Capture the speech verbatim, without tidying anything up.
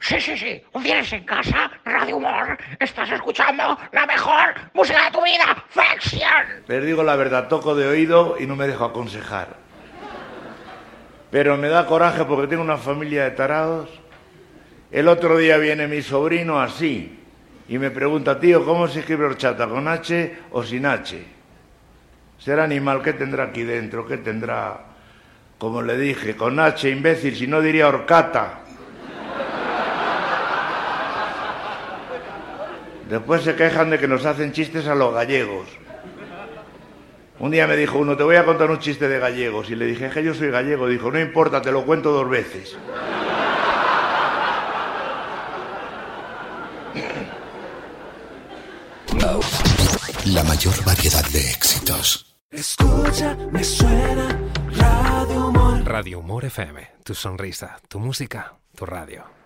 Sí, sí, sí. Un viernes en casa, Radio Humor. Estás escuchando la mejor música de tu vida. ¡Flexión! Les digo la verdad, toco de oído y no me dejo aconsejar. Pero me da coraje porque tengo una familia de tarados. El otro día viene mi sobrino así y me pregunta, tío, ¿cómo se escribe horchata? ¿Con H o sin H? Será animal, ¿qué tendrá aquí dentro? ¿Qué tendrá? Como le dije, con H, imbécil, si no diría horcata. Después se quejan de que nos hacen chistes a los gallegos. Un día me dijo uno, te voy a contar un chiste de gallegos. Y le dije, es que yo soy gallego. Dijo, no importa, te lo cuento dos veces. La mayor variedad de éxitos. Escucha, me suena Radio Humor. Radio Humor F M, tu sonrisa, tu música, tu radio.